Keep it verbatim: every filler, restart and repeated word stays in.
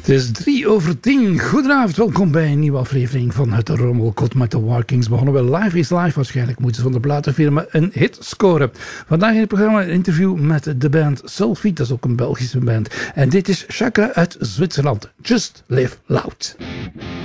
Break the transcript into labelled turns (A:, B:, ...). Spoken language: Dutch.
A: Het is drie over tien. Goedenavond, welkom bij een nieuwe aflevering van het Rommelkot met de Walkings. Begonnen we Live is Live. Waarschijnlijk moeten ze van de platenfirma een hit scoren. Vandaag in het programma een interview met de band Sulfite. Dat is ook een Belgische band. En dit is Chakra uit Zwitserland. Just Live Loud.